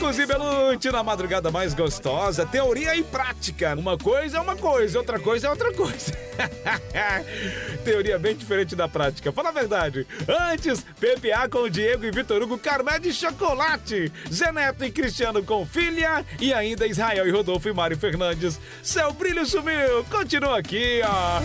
Ticos e Belucci na madrugada mais gostosa. Teoria e prática. Uma coisa é uma coisa, outra coisa é outra coisa. Teoria bem diferente da prática. Fala a verdade. Antes, PPA com o Diego e Vitor Hugo, Carmé de chocolate. Zé Neto e Cristiano com filha. E ainda Israel e Rodolfo e Mário Fernandes. Seu brilho sumiu. Continua aqui, ó.